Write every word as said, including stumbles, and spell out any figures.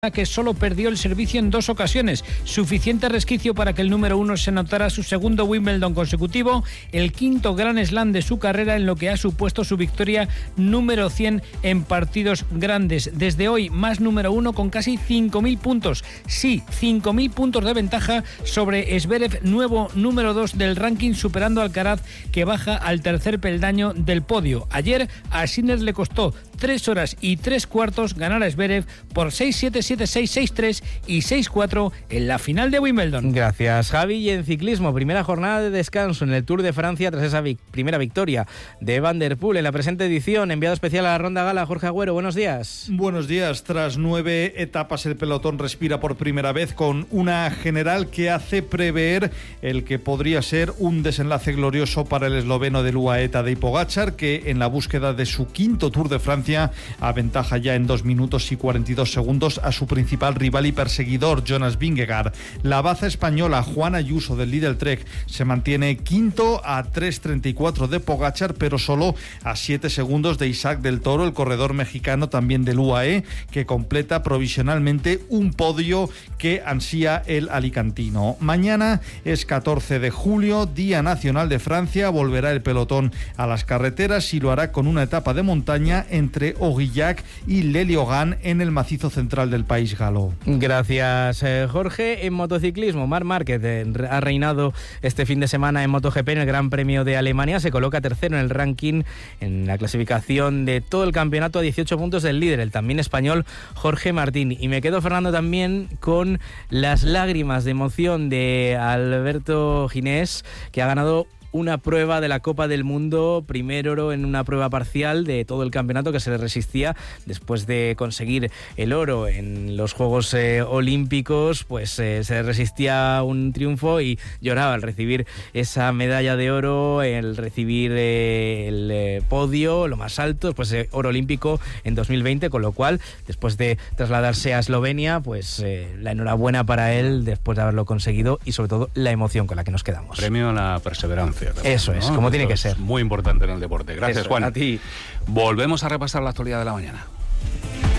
que solo perdió el servicio en dos ocasiones, suficiente resquicio para que el número uno se anotara su segundo Wimbledon consecutivo, el quinto Grand Slam de su carrera, en lo que ha supuesto su victoria número cien en partidos grandes. Desde hoy, más número uno con casi cinco mil puntos, sí, cinco mil puntos de ventaja sobre Zverev, nuevo número dos del ranking, superando a Alcaraz, que baja al tercer peldaño del podio. Ayer a Sinner le costó tres horas y tres cuartos ganar a Zverev por seis siete, siete seis, seis tres y seis cuatro en la final de Wimbledon. Gracias, Javi. Y en ciclismo, primera jornada de descanso en el Tour de Francia tras esa vic- primera victoria de Van der Poel en la presente edición. Enviado especial a la Ronda Gala, Jorge Agüero, buenos días. Buenos días. Tras nueve etapas, el pelotón respira por primera vez con una general que hace prever el que podría ser un desenlace glorioso para el esloveno del U A E Tadej Pogačar, que en la búsqueda de su quinto Tour de Francia aventaja ya en dos minutos y cuarenta y dos segundos a su principal rival y perseguidor, Jonas Vingegaard. La baza española Juan Ayuso del Lidl Trek se mantiene quinto a tres treinta y cuatro de Pogačar, pero solo a siete segundos de Isaac del Toro, el corredor mexicano también del U A E, que completa provisionalmente un podio que ansía el alicantino. Mañana es catorce de julio, Día Nacional de Francia. Volverá el pelotón a las carreteras y lo hará con una etapa de montaña entre Aurillac y Leliogan en el macizo central del país galo. Gracias, eh, Jorge. En motociclismo, Marc Márquez eh, ha reinado este fin de semana en MotoGP en el Gran Premio de Alemania. Se coloca tercero en el ranking, en la clasificación de todo el campeonato, a dieciocho puntos del líder, el también español Jorge Martín. Y me quedo, Fernando, también con las lágrimas de emoción de Alberto Ginés, que ha ganado una prueba de la Copa del Mundo, primer oro en una prueba parcial de todo el campeonato, que se le resistía después de conseguir el oro en los Juegos eh, Olímpicos. Pues eh, se le resistía un triunfo y lloraba al recibir esa medalla de oro, el recibir eh, el eh, podio, lo más alto, después eh, oro olímpico en dos mil veinte, con lo cual, después de trasladarse a Eslovenia, pues eh, la enhorabuena para él después de haberlo conseguido y sobre todo la emoción con la que nos quedamos. Premio a la perseverancia. También, Eso es, ¿no? como Esto tiene que es ser. Muy importante en el deporte. Gracias, Eso, Juan. a ti. Volvemos a repasar la actualidad de la mañana.